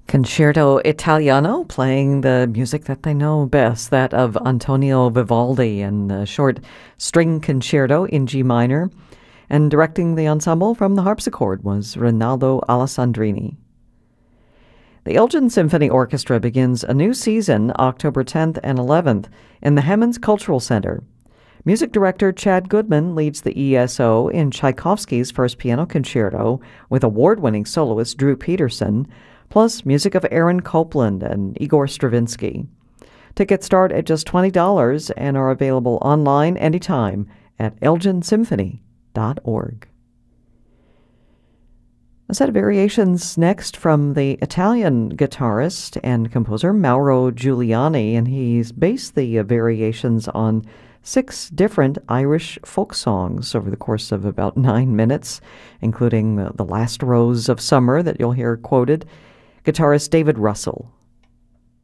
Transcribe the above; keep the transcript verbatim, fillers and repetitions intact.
Concerto Italiano, playing the music that they know best, that of Antonio Vivaldi, and a short string concerto in G minor. And directing the ensemble from the harpsichord was Rinaldo Alessandrini. The Elgin Symphony Orchestra begins a new season October tenth and eleventh in the Hemmons Cultural Center. Music director Chad Goodman leads the E S O in Tchaikovsky's First Piano Concerto with award-winning soloist Drew Peterson, plus music of Aaron Copland and Igor Stravinsky. Tickets start at just twenty dollars and are available online anytime at elgin symphony dot org. A set of variations next from the Italian guitarist and composer Mauro Giuliani, and he's based the uh, variations on six different Irish folk songs over the course of about nine minutes, including uh, The Last Rose of Summer that you'll hear quoted. Guitarist David Russell